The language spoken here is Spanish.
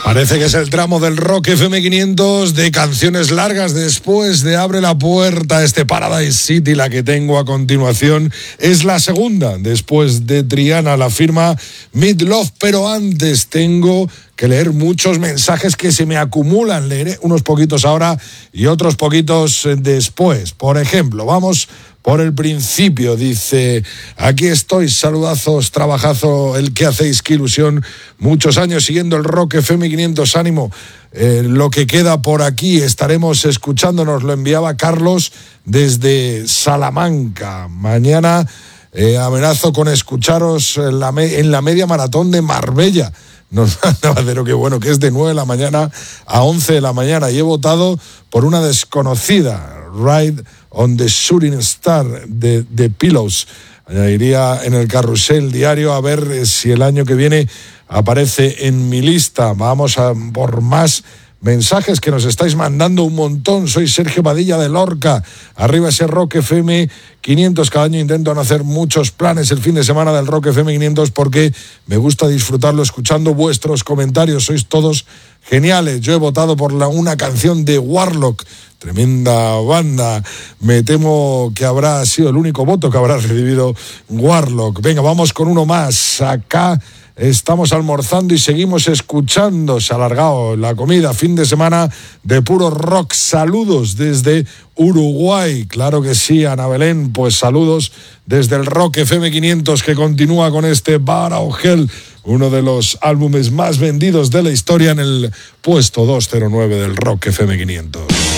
Parece que es el tramo del Rock FM 500 de canciones largas después de Abre la Puerta, este Paradise City. La que tengo a continuación es la segunda, después de Triana, la firma Meat Loaf, pero antes tengo que leer muchos mensajes que se me acumulan. Leeré unos poquitos ahora y otros poquitos después. Por ejemplo, vamos por el principio. Dice: aquí estoy, saludazos, trabajazo el que hacéis, qué ilusión, muchos años siguiendo el Rock FM 500, ánimo, lo que queda por aquí, estaremos escuchándonos. Lo enviaba Carlos desde Salamanca. Mañana amenazo con escucharos en la media maratón de Marbella. Nos manda Vadero, qué bueno, que es de 9 de la mañana a 11 de la mañana, y he votado por una desconocida, Ride on the Shooting Star de Pillows. Añadiría en el carrusel diario, a ver si el año que viene aparece en mi lista. Vamos a por más mensajes que nos estáis mandando un montón. Soy Sergio Padilla de Lorca. Arriba ese Rock FM 500. Cada año intento no hacer muchos planes el fin de semana del Rock FM 500 porque me gusta disfrutarlo escuchando vuestros comentarios. Sois todos geniales. Yo he votado por una canción de Warlock. Tremenda banda. Me temo que habrá sido el único voto que habrá recibido Warlock. Venga, vamos con uno más. Acá estamos almorzando y seguimos escuchando. Se ha alargado la comida, fin de semana de puro rock. Saludos desde Uruguay. Claro que sí, Ana Belén, pues saludos desde el Rock FM 500, que continúa con este Bar of Hell, uno de los álbumes más vendidos de la historia, en el puesto 209 del Rock FM 500.